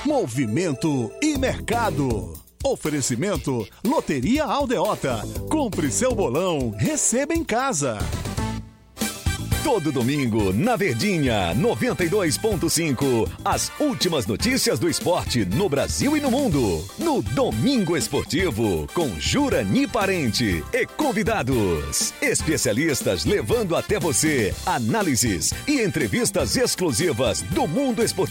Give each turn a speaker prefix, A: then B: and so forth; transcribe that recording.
A: movimento e mercado. Oferecimento Loteria Aldeota. Compre seu bolão, receba em casa.
B: Todo domingo, na Verdinha 92.5, as últimas notícias do esporte no Brasil e no mundo. No Domingo Esportivo, com Jurani Parente e convidados. Especialistas levando até você análises e entrevistas exclusivas do mundo esportivo.